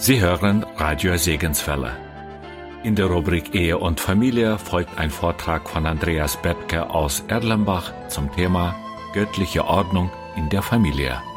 Sie hören Radio Segenswelle. In der Rubrik Ehe und Familie folgt ein Vortrag von Andreas Bethke aus Erlenbach zum Thema Göttliche Ordnung in der Familie.